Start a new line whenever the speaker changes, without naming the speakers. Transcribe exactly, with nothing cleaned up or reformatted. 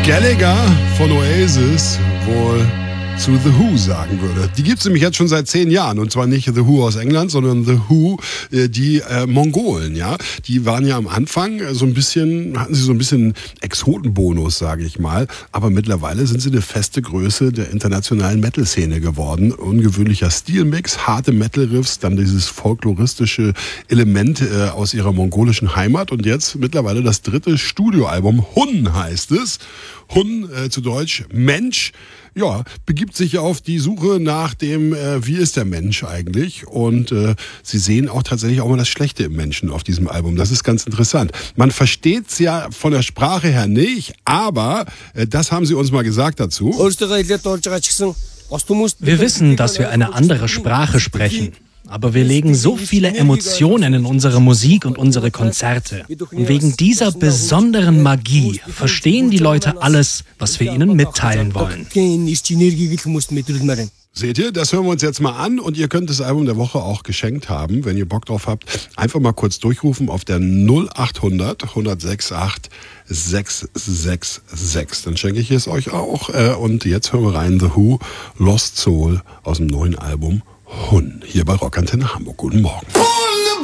Gallagher von Oasis wohl zu The Who sagen würde. Die gibt's nämlich jetzt schon seit zehn Jahren. Und zwar nicht The Who aus England, sondern The Who, äh, die äh, Mongolen, ja. Die waren ja am Anfang so ein bisschen, hatten sie so ein bisschen Exotenbonus, sage ich mal. Aber mittlerweile sind sie eine feste Größe der internationalen Metal-Szene geworden. Ungewöhnlicher Stilmix, harte Metal-Riffs, dann dieses folkloristische Element äh, aus ihrer mongolischen Heimat. Und jetzt mittlerweile das dritte Studioalbum. Hun heißt es. Hun, äh, zu Deutsch Mensch. Ja, begibt sich auf die Suche nach dem, äh, wie ist der Mensch eigentlich? Und äh, sie sehen auch tatsächlich auch mal das Schlechte im Menschen auf diesem Album. Das ist ganz interessant. Man versteht's ja von der Sprache her nicht, aber äh, das haben sie uns mal gesagt dazu.
Wir wissen, dass wir eine andere Sprache sprechen. Aber wir legen so viele Emotionen in unsere Musik und unsere Konzerte. Und wegen dieser besonderen Magie verstehen die Leute alles, was wir ihnen mitteilen wollen.
Seht ihr, das hören wir uns jetzt mal an und ihr könnt das Album der Woche auch geschenkt haben, wenn ihr Bock drauf habt. Einfach mal kurz durchrufen auf der null acht hundert, hundertsechsundachtzig, sechshundertsechsundsechzig. Dann schenke ich es euch auch. Und jetzt hören wir rein The Who, Lost Soul aus dem neuen Album Hun, hier bei Rockantenne Hamburg. Guten Morgen.